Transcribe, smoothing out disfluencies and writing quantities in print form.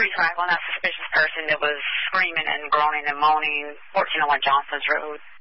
police arrival on that suspicious person that was screaming and groaning and moaning, 1401 Johnson's Road.